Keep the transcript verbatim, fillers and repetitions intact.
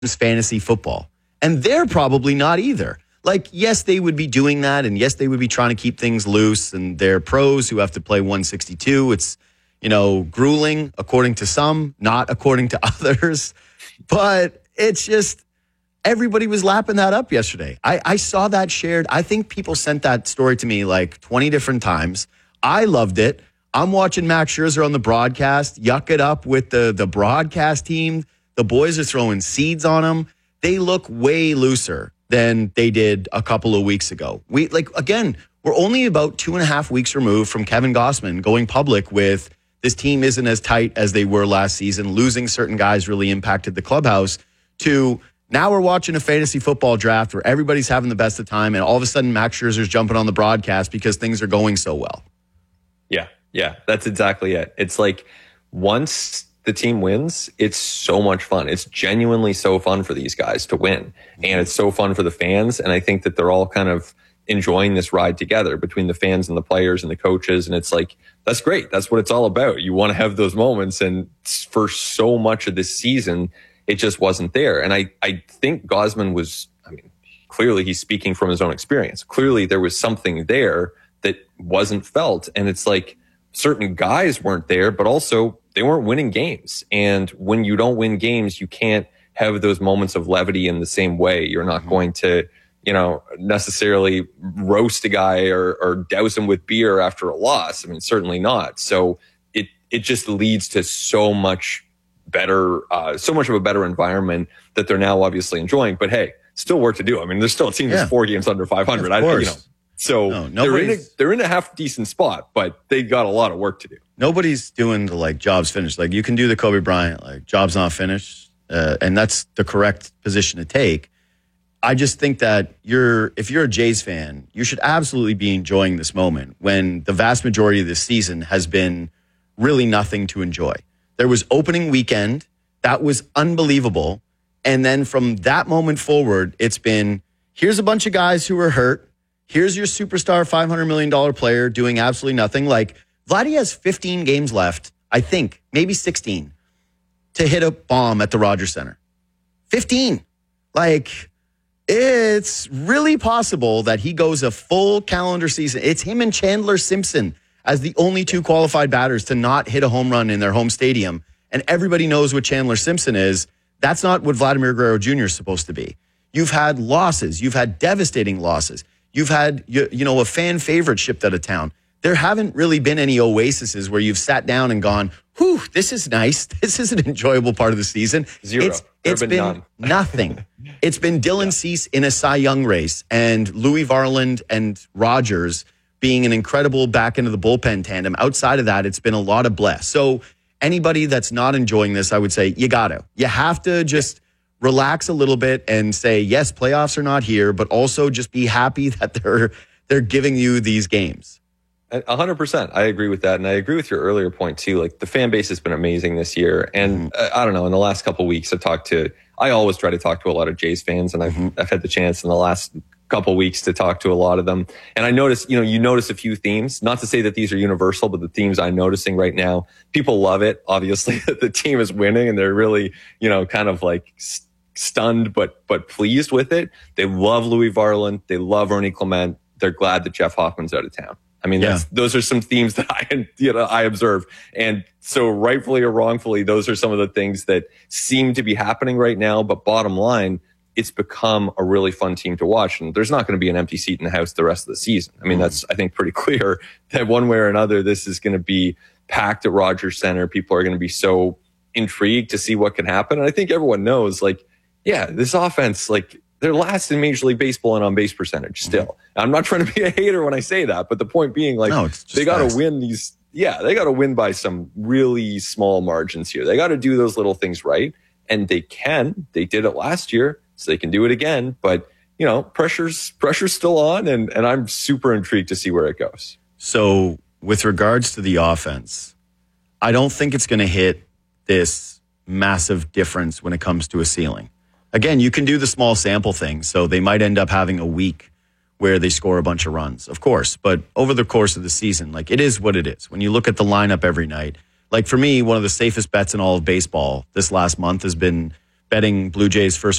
fantasy football. And they're probably not either. Like, yes, they would be doing that, and yes, they would be trying to keep things loose, and they're pros who have to play one sixty-two. It's, you know, grueling according to some, not according to others. But it's just, everybody was lapping that up yesterday. I, I saw that shared. I think people sent that story to me like twenty different times. I loved it. I'm watching Max Scherzer on the broadcast, yuck it up with the, the broadcast team. The boys are throwing seeds on them. They look way looser than they did a couple of weeks ago. We like again, we're only about two and a half weeks removed from Kevin Gausman going public with this team isn't as tight as they were last season. Losing certain guys really impacted the clubhouse. To now we're watching a fantasy football draft where everybody's having the best of time, and all of a sudden Max Scherzer's jumping on the broadcast because things are going so well. Yeah, yeah, that's exactly it. It's like once the team wins, it's so much fun. It's genuinely so fun for these guys to win. And it's so fun for the fans. And I think that they're all kind of enjoying this ride together between the fans and the players and the coaches. And it's like, that's great. That's what it's all about. You want to have those moments. And for so much of this season, it just wasn't there. And I, I think Gausman was, I mean, clearly he's speaking from his own experience. Clearly there was something there that wasn't felt. And it's like certain guys weren't there, but also they weren't winning games. And when you don't win games, you can't have those moments of levity in the same way. You're not mm-hmm. going to, you know, necessarily roast a guy or, or douse him with beer after a loss. I mean, certainly not. So it, it just leads to so much better, uh, so much of a better environment that they're now obviously enjoying. But hey, still work to do. I mean, there's still a team that's yeah. four games under five hundred. Of course. I, you know, so no, they're in a, they're in a half decent spot, but they got a lot of work to do. Nobody's doing the like jobs finished. Like you can do the Kobe Bryant, like jobs not finished. Uh, and that's the correct position to take. I just think that you're, if you're a Jays fan, you should absolutely be enjoying this moment when the vast majority of this season has been really nothing to enjoy. There was opening weekend. That was unbelievable. And then from that moment forward, it's been, here's a bunch of guys who were hurt. Here's your superstar five hundred million dollars player doing absolutely nothing. Like, Vladdy has fifteen games left, I think, maybe sixteen, to hit a bomb at the Rogers Center. fifteen. Like, it's really possible that he goes a full calendar season. It's him and Chandler Simpson as the only two qualified batters to not hit a home run in their home stadium. And everybody knows what Chandler Simpson is. That's not what Vladimir Guerrero Junior is supposed to be. You've had losses. You've had devastating losses. You've had, you, you know, a fan favorite shipped out of town. There haven't really been any oases where you've sat down and gone, whew, this is nice. This is an enjoyable part of the season. Zero. It's, it's been, been nothing. It's been Dylan yeah. Cease in a Cy Young race and Louis Varland and Rogers being an incredible back into the bullpen tandem. Outside of that, it's been a lot of bless. So anybody that's not enjoying this, I would say you got to. You have to just relax a little bit and say, yes, playoffs are not here, but also just be happy that they're they're giving you these games. A hundred percent. I agree with that. And I agree with your earlier point too. Like the fan base has been amazing this year. And mm-hmm. uh, I don't know, in the last couple of weeks, I've talked to, I always try to talk to a lot of Jays fans, and I've, mm-hmm. I've had the chance in the last couple of weeks to talk to a lot of them. And I noticed, you know, you notice a few themes, not to say that these are universal, but the themes I'm noticing right now, people love it. Obviously that the team is winning and they're really, you know, kind of like st- stunned, but, but pleased with it. They love Louis Varland. They love Ernie Clement. They're glad that Jeff Hoffman's out of town. I mean, that's, yeah. those are some themes that I, you know, I observe. And so rightfully or wrongfully, those are some of the things that seem to be happening right now. But bottom line, it's become a really fun team to watch. And there's not going to be an empty seat in the house the rest of the season. I mean, mm. that's, I think, pretty clear that one way or another, this is going to be packed at Rogers Center. People are going to be so intrigued to see what can happen. And I think everyone knows, like, yeah, this offense, like, they're last in Major League Baseball and on base percentage still. Mm-hmm. I'm not trying to be a hater when I say that, but the point being, like, no, they got to win these. Yeah, they got to win by some really small margins here. They got to do those little things right, and they can. They did it last year, so they can do it again. But you know, pressure's pressure's still on, and and I'm super intrigued to see where it goes. So, with regards to the offense, I don't think it's going to hit this massive difference when it comes to a ceiling. Again, you can do the small sample thing, so they might end up having a week where they score a bunch of runs, of course. But over the course of the season, like, it is what it is. When you look at the lineup every night, like, for me, one of the safest bets in all of baseball this last month has been betting Blue Jays first